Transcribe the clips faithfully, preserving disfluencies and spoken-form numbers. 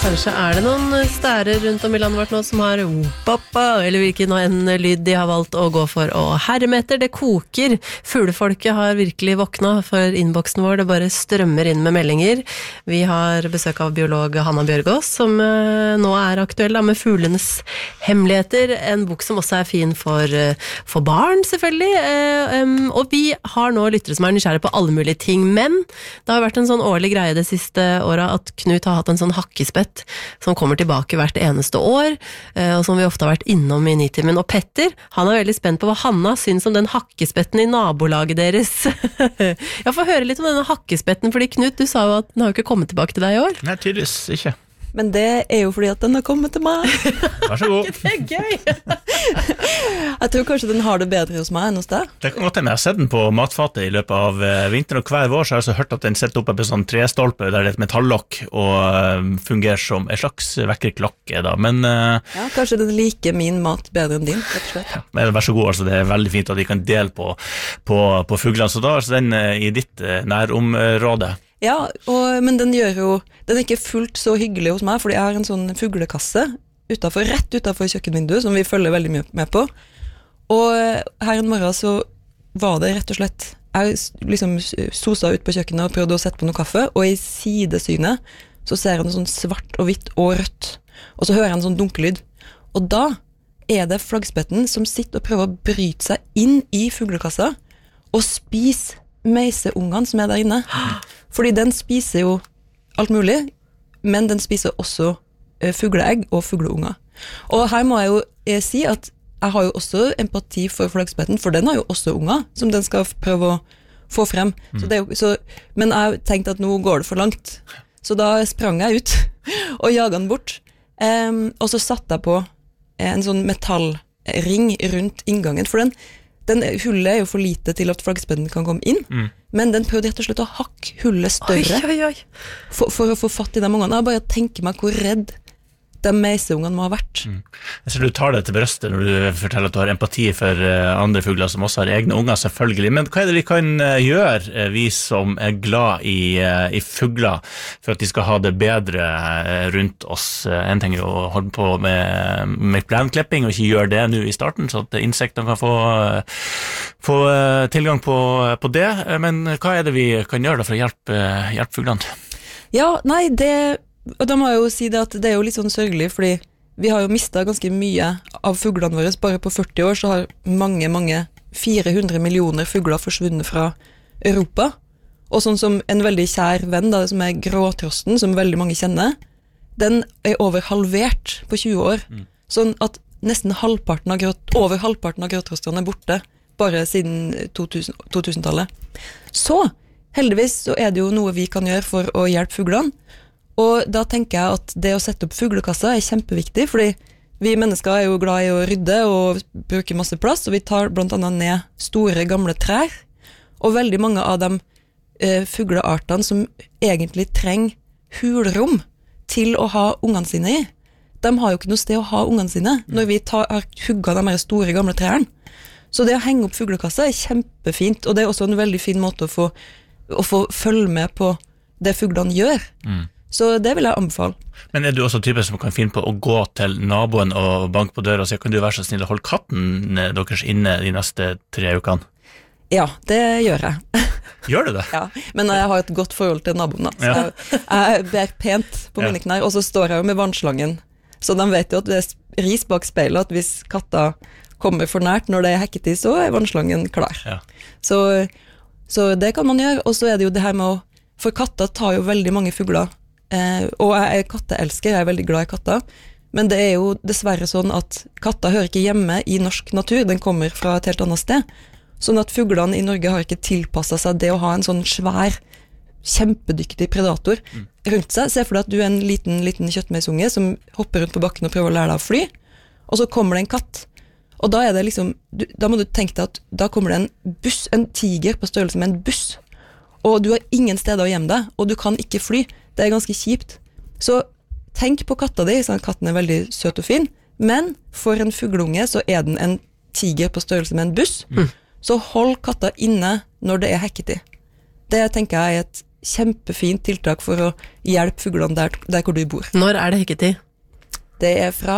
Kanskje er det noen stærer rundt om i landet vårt nå som har pappa, eller hvilken en lyd de har valgt å gå for å herme etter. Det koker. Fuglefolket har virkelig våkna for innboksen vår. Det bare strømmer inn med meldinger. Vi har besøk av biolog Hanna Bjørgaas, som nå er aktuell da, med Fuglenes hemmeligheter. En bok som også er fin for, for barn, selvfølgelig. Og vi har nå lyttere som er nysgjerrige på alle mulige ting, men det har vært en sånn årlig greie det siste året at Knut har hatt en sånn hakkespett som kommer tilbake hvert eneste år, og som vi ofte har vært innom i Nitimen. Og Petter, han er veldig spent på hva Hanna synes om den hakkespetten i nabolaget deres. Jeg får høre litt om denne hakkespetten, fordi Knut, du sa jo at den har jo ikke kommet tilbake til deg i år. Nei, tydeligvis ikke. Men det er jo fordi at den har kommet til meg. Vær så god. Det er gøy! Jeg tror kanskje den har det bedre hos meg enn hos deg. Det kan godt hende. Jeg har sett den på matfatet i løpet av vinteren, og hver vår så har jeg også hørt at den setter opp på sånn trestolpe der det er et metallokk og fungerer som en slags vekkerklokke da. Men ja, kanskje den liker min mat bedre enn din, rett og slett. Ja, men vær så god, altså, det er veldig fint at vi kan dele på, på, på fuglene, så da er altså den i ditt nærområde. Ja, og, men den gjør jo, den er ikke fullt så hyggelig hos meg, fordi jeg har en sånn fuglekasse utenfor, rett utenfor kjøkkenvinduet, som vi følger veldig mye med på. Og her en morgen så var det rett og slett, jeg liksom sosa ut på kjøkkenet og prøvde å sette på noe kaffe, og i sidesynet så ser jeg noe sånn svart og hvitt og rødt, og så hører jeg en sånn dunkelyd. Og da er det flaggspetten som sitter og prøver å bryte seg inn i fuglekassa og spise meiseungene som er der inne. Fordi den spiser jo alt mulig, men den spiser også uh, fugleegg og fugleunger. Og her må jeg jo jeg si at jeg har jo også empati for flaggspetten, for den har jo også unger som den skal prøve å få frem. Mm. Så det er jo, så, men jeg tenkte at nå går det for langt. Så da sprang jeg ut og jaget den bort. Um, og så satte jeg på en sånn metallring rundt inngangen, for den Den hullet er jo for lite til at flaggspetten kan komme inn, mm. men den prøvde rett og slett å hakke hullet større oi, oi, oi. For, for å få fatt i de ungene. Jeg bare tenker meg hvor redd de meiseungene må ha vært. Mm. Jeg ser du tar det til brøstet når du forteller at du har empati for uh, andre fugler som også har egne unger, selvfølgelig. Men hva er det vi kan uh, gjøre, uh, vi som er glad i, uh, i fugler, for at de skal ha det bedre uh, rundt oss? Uh, en ting er å holde på med, med plenklipping, og ikke gjøre det nå i starten, så at insektene kan få, uh, få uh, tilgang på, uh, på det. Uh, men hva er det vi kan gjøre da for å hjelpe, uh, hjelpe fuglene? Ja, nei, det... Og da må jeg jo si det at det er jo litt sånn sørgelig, fordi vi har jo mistet ganske mye av fuglene våre. Bare på førti år så har mange, mange fire hundre millioner fugler forsvunnet fra Europa. Og sånn som en veldig kjær venn, da, som er gråtrosten, som veldig mange kjenner, den er over halvert på tjue år. Mm. Sånn at nesten halvparten av grå, over halvparten av gråtrostene er borte, bare siden to tusen-tallet. Så, heldigvis så er det jo noe vi kan gjøre for å hjelpe fuglene. Og da tenker jeg at det å sette opp fuglekasser er kjempeviktig, fordi vi mennesker er jo glad i å rydde og bruke masse plass, og vi tar blant annet ned store gamle trær, og veldig mange av de eh, fugleartene som egentlig trenger hulrom til å ha ungene sine i, de har jo ikke noe sted å ha ungene sine når vi tar, har hugget de her store gamle trærne. Så det å henge opp fuglekasser er kjempefint, og det er også en veldig fin måte å få, å få følge med på det fuglene gjør. Mm. Så det vil jeg anbefale. Men er du også typen som kan finne på å gå til naboen og banke på døra og si, kan du være så snill å holde katten deres inne de neste tre ukene? Ja, det gjør jeg. Gjør du det? Ja, men jeg har et godt forhold til naboen, så ja. jeg, jeg ber pent på mine ja. knær, og så står jeg jo med vannslangen. Så de vet jo at det er ris bak speilet, at hvis katta kommer for nært når det er hekketid, så er vannslangen klar. Ja. Så, så det kan man gjøre, og så er det jo det her med å, for katta tar jo veldig mange fugler, Eh, og jeg er katteelsker, jeg er veldig glad i katter, men det er jo dessverre sånn at katter hører ikke hjemme i norsk natur, den kommer fra et helt annet sted, sånn at fuglene i Norge har ikke tilpasset seg det å ha en sånn svær, kjempedyktig predator mm. rundt seg. Se for deg at du er en liten, liten kjøttmeisunge som hopper rundt på bakken og prøver å lære deg å fly, og så kommer det en katt, og da er det liksom, du, da må du tenke deg at da kommer det en buss, en tiger på størrelse med en buss, og du har ingen steder å gjemme deg, og du kan ikke fly. Det er ganske kjipt. Så tenk på katta di, sånn at katten er veldig søt og fin, men for en fugleunge så er den en tiger på størrelse med en buss, mm. så hold katta inne når det er hekketid. Det tenker jeg er et kjempefint tiltak for å hjelpe fuglene der, der hvor du bor. Når er det hekketid? Det er fra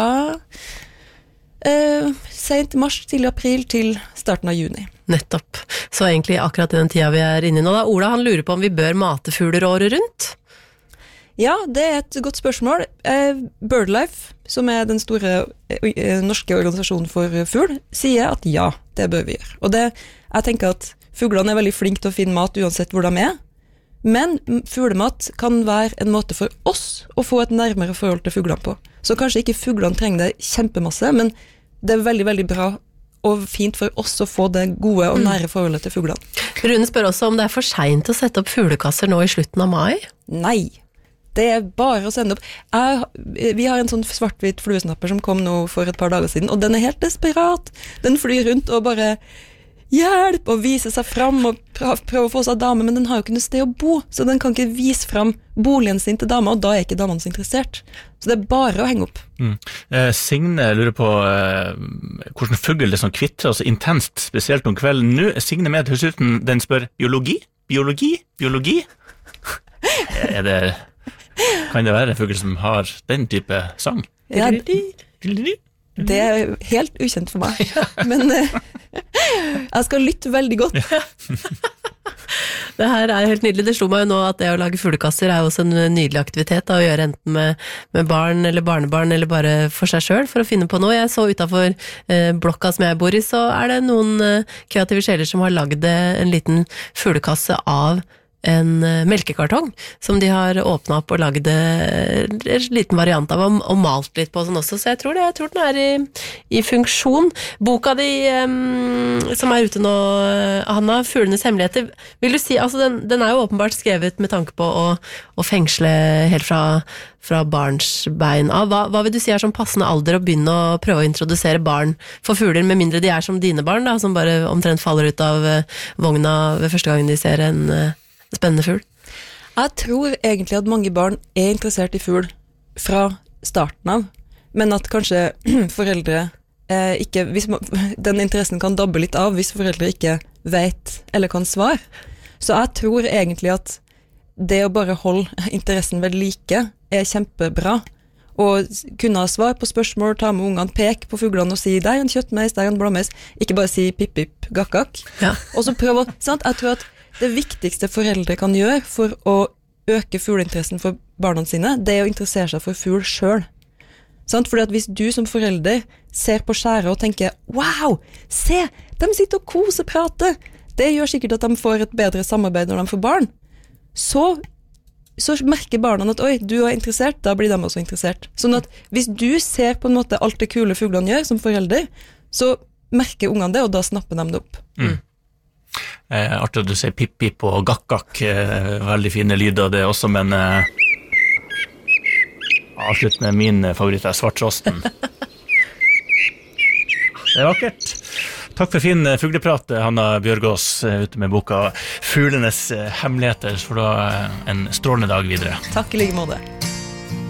eh, sent mars til april til starten av juni. Nettopp. Så egentlig akkurat i den tida vi er inne i nå da. Ola, han lurer på om vi bør mate fugler året rundt? Ja, det er et godt spørsmål. Eh, BirdLife, som er den store eh, norske organisasjonen for fugl, sier at ja, det bør vi gjøre. Og det, jeg tenker at fuglene er veldig flinke til å finne mat uansett hvor de er, men fuglemat kan være en måte for oss å få et nærmere forhold til fuglene på. Så kanskje ikke fuglene trenger det kjempemasse, men det er veldig, veldig bra og fint for oss å få det gode og nære forholdet til fuglene. Rune spør også om det er for sent å sette opp fuglekasser nå i slutten av mai? Nei, det er bare å sende opp. Jeg, vi har en sånn svart-hvit fluesnapper som kom nå for et par dager siden, og den er helt desperat. Den flyr rundt og bare hjelp og viser seg fram og prøver å få seg dame, men den har jo ikke noe sted å bo, så den kan ikke vise fram boligen sin til dama, og da er ikke damene så interessert. Så det er bare å henge opp. Mm. Eh, Signe lurer på eh, hvordan fugl det som kvitter så intenst, spesielt om kvelden. Nå er Signe med til slutten, den spør biologi? Biologi? Biologi? er det, kan det være en fugl som har den type sang? Ja, det er helt ukjent for meg, men eh, jeg skal lytte veldig godt. Det her er helt nydelig. Det slo meg jo nå at det å lage fuglekasser er jo også en nydelig aktivitet da, å gjøre enten med, med barn eller barnebarn eller bare for seg selv for å finne på noe. Jeg så utenfor eh, blokka som jeg bor i, så er det noen eh, kreative sjeler som har lagd en liten fuglekasse av en melkekartong som de har åpnet opp og lagd en liten variant av og, og malt litt på sånn også, så jeg tror det, jeg tror den er i, i funksjon. Boka di um, som er ute nå, Hanna, Fuglenes hemmeligheter, vil du si, altså den, den er jo åpenbart skrevet med tanke på å, å fengsle helt fra, fra barns bein av. Hva, hva vil du si er som passende alder å begynne å prøve å introdusere barn for fugler, med mindre de er som dine barn da, som bare omtrent faller ut av vogna ved første gang de ser en spennende fugl? Jeg tror egentlig at mange barn er interessert i fugl fra starten av, men at kanskje foreldre eh, ikke, hvis man, den interessen kan dabbe litt av hvis foreldre ikke vet eller kan svare. Så jeg tror egentlig at det å bare holde interessen ved like er kjempebra, og kunne ha svar på spørsmål, ta med ungene, peke på fuglene og si, der er en kjøttmeis, der er en blåmeis, ikke bare si pip-pip, gakk-gakk. Ja. Og så prøve å, sant? Jeg tror at det viktigste foreldre kan gjøre for å øke fugleinteressen for barna sine, det er å interessere seg for fugl selv. Sant? Fordi at hvis du som forelder ser på skjæret og tenker, wow, se, de sitter og koser, prater, det gjør sikkert at de får et bedre samarbeid når de får barn, så, så merker barna at, oi, du er interessert, da blir de også interessert. Sånn at hvis du ser på en måte alt det kule fuglene gjør som forelder, så merker ungene det, og da snapper de det opp. Mm. Eh, artig at du sier pip-pip og gakk-gakk, eh, veldig fine lyder det også, men eh, avslutt med min favoritt er svarttrosten. Det er vakkert. Takk for fin fugleprat, Hanna Bjørgaas, ute med boka Fuglenes hemmeligheter, for da en strålende dag videre. Takk i like måte.